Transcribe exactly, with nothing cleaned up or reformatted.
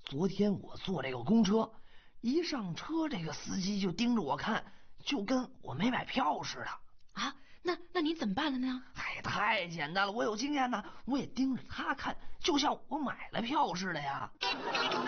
昨天我坐这个公车，一上车这个司机就盯着我看，就跟我没买票似的。 啊，那那你怎么办了呢？ 哎，太简单了，我有经验呐，我也盯着他看，就像我买了票似的呀。